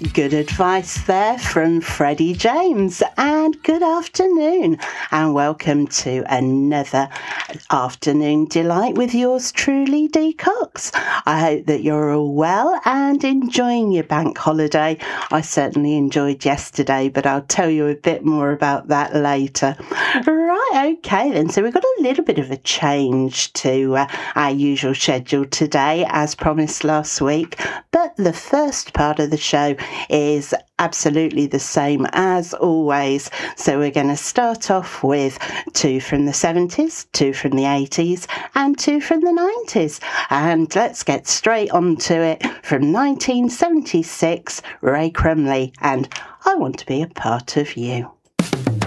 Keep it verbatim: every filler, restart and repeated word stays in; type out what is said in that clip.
Good advice there from Freddie James, and good afternoon and welcome to another afternoon delight with yours truly, Dee Cox. I hope that you're all well and enjoying your bank holiday. I certainly enjoyed yesterday, but I'll tell you a bit more about that later. Right, okay then, so we've got a little bit of a change to uh, our usual schedule today as promised last week, but the first part of the show is absolutely the same as always. So we're going to start off with two from the seventies, two from the eighties and two from the nineties. And let's get straight on to it. From nineteen seventy-six, Ray Crumley and I Want to Be a Part of You.